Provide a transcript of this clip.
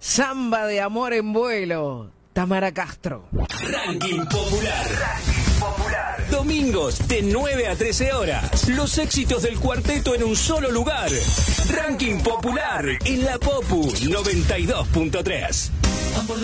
Samba de amor en vuelo. Tamara Castro. Ranking Popular. Domingos de 9 a 13 horas. Los éxitos del cuarteto en un solo lugar. Ranking Popular en la Popu 92.3.